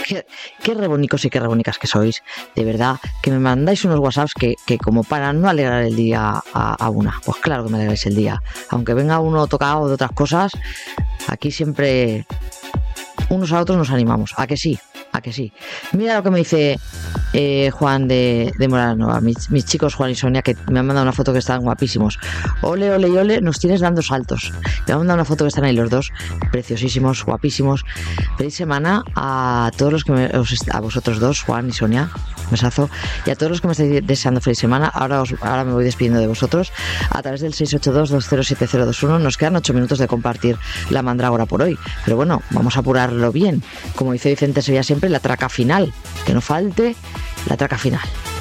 qué rebonicos y qué rebonicas que sois, de verdad, que me mandáis unos WhatsApps que como para no alegrar el día a una. Pues claro que me alegráis el día, aunque venga uno tocado de otras cosas, aquí siempre unos a otros nos animamos, ¿a que sí? ¿A que sí? Mira lo que me dice Juan de Moranova, mis chicos Juan y Sonia, que me han mandado una foto que están guapísimos. Ole, ole y ole, nos tienes dando saltos. Me han mandado una foto que están ahí los dos, preciosísimos, guapísimos. Feliz semana a todos los que a vosotros dos, Juan y Sonia, besazo, y a todos los que me estáis deseando feliz semana. Ahora me voy despidiendo de vosotros a través del 682-207021. Nos quedan 8 minutos de compartir la mandrágora por hoy, pero bueno, vamos a apurarlo bien. Como dice Vicente Sevilla siempre, la traca final, que no falte la traca final.